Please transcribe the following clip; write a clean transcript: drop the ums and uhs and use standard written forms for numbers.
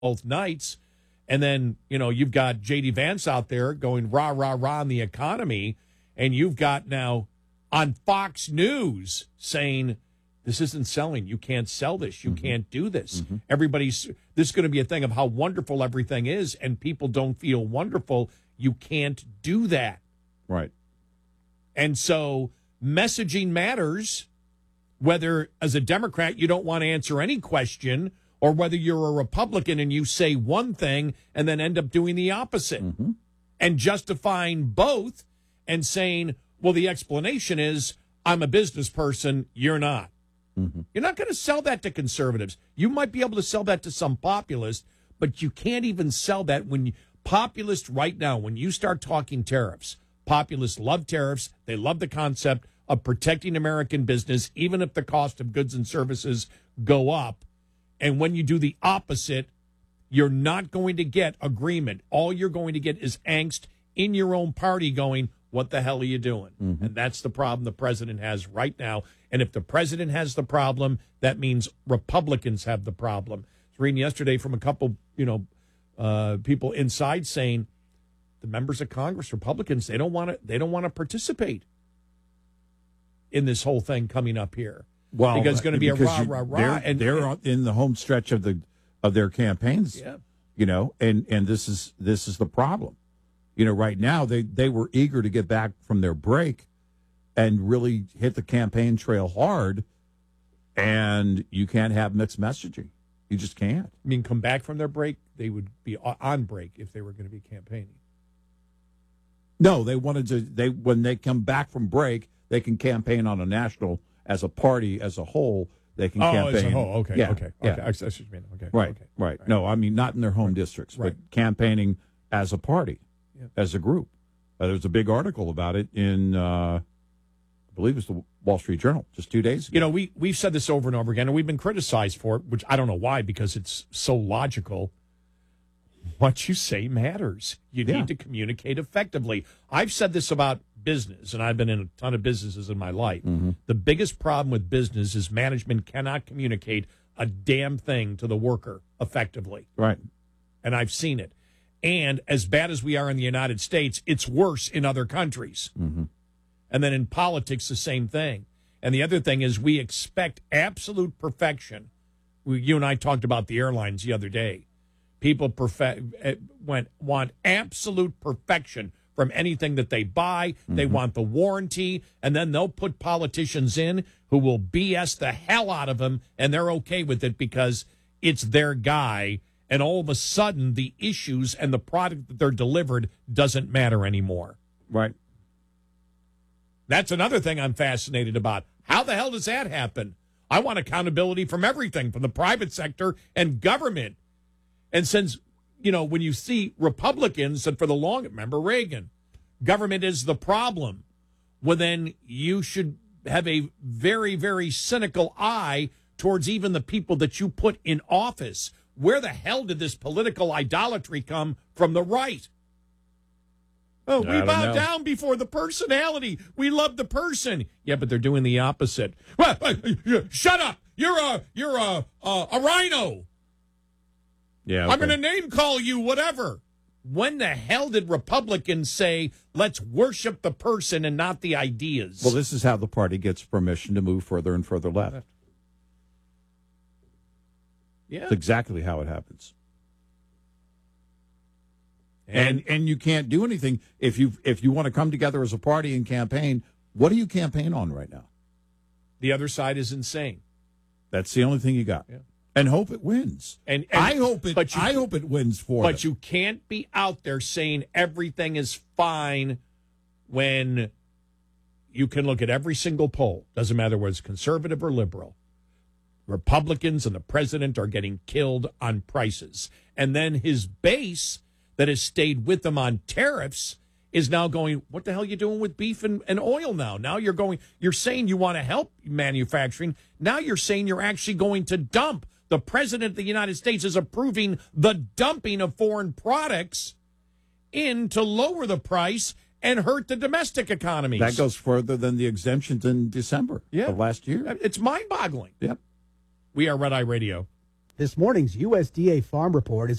both nights. And then, you've got J.D. Vance out there going rah, rah, rah on the economy. And you've got now on Fox News saying, this isn't selling. You can't sell this. You can't do this. This is going to be a thing of how wonderful everything is, and people don't feel wonderful. You can't do that. Right. And so messaging matters, whether as a Democrat you don't want to answer any question, or whether you're a Republican and you say one thing and then end up doing the opposite and justifying both and saying, well, the explanation is I'm a business person, you're not. You're not going to sell that to conservatives. You might be able to sell that to some populists, but you can't even sell that when populists right now, when you start talking tariffs, populists love tariffs. They love the concept of protecting American business, even if the cost of goods and services go up. And when you do the opposite, you're not going to get agreement. All you're going to get is angst in your own party going, what the hell are you doing? And that's the problem the president has right now. And if the president has the problem, that means Republicans have the problem. I was reading yesterday from a couple, people inside saying the members of Congress, Republicans, they don't want to participate in this whole thing coming up here. Well, because it's going to be a rah, rah, rah. They're in the home stretch of their campaigns, and this is the problem. Right now they were eager to get back from their break and really hit the campaign trail hard, and you can't have mixed messaging. You just can't. I mean, come back from their break, they would be on break if they were going to be campaigning. No, they wanted to. When they come back from break, they can campaign on a national, as a party, as a whole. They can campaign. As a whole. Okay. Yeah, okay. Yeah. Okay. That's what you mean. Okay. Right. Okay. Right. No, I mean not in their home districts, but campaigning as a party, as a group. There was a big article about it in, I believe it was the Wall Street Journal just 2 days ago. We've said this over and over again, and we've been criticized for it, which I don't know why, because it's so logical. What you say matters. You need to communicate effectively. I've said this about business, and I've been in a ton of businesses in my life. The biggest problem with business is management cannot communicate a damn thing to the worker effectively. Right. And I've seen it. And as bad as we are in the United States, it's worse in other countries. And then in politics, the same thing. And the other thing is we expect absolute perfection. You and I talked about the airlines the other day. People want absolute perfection from anything that they buy. They want the warranty, and then they'll put politicians in who will BS the hell out of them, and they're okay with it because it's their guy. And all of a sudden, the issues and the product that they're delivered doesn't matter anymore. Right. That's another thing I'm fascinated about. How the hell does that happen? I want accountability from everything, from the private sector and government. And since, when you see Republicans, and remember Reagan, government is the problem. Well, then you should have a very, very cynical eye towards even the people that you put in office. Where the hell did this political idolatry come from the right? Oh, we bow down before the personality. We love the person. Yeah, but they're doing the opposite. Well, shut up. You're a rhino. Yeah, I'm going to name call you whatever. When the hell did Republicans say, let's worship the person and not the ideas? Well, this is how the party gets permission to move further and further left. Yeah. That's exactly how it happens. And you can't do anything if you want to come together as a party and campaign. What do you campaign on right now? The other side is insane. That's the only thing you got. Yeah. And hope it wins. And I hope it wins for them. But you can't be out there saying everything is fine when you can look at every single poll. Doesn't matter whether it's conservative or liberal. Republicans and the president are getting killed on prices. And then his base that has stayed with them on tariffs is now going, what the hell are you doing with beef and oil now? Now you're saying you want to help manufacturing. Now you're saying you're actually going to dump. The president of the United States is approving the dumping of foreign products in to lower the price and hurt the domestic economies. That goes further than the exemptions in December of last year. It's mind-boggling. Yep. We are Red Eye Radio. This morning's USDA Farm Report is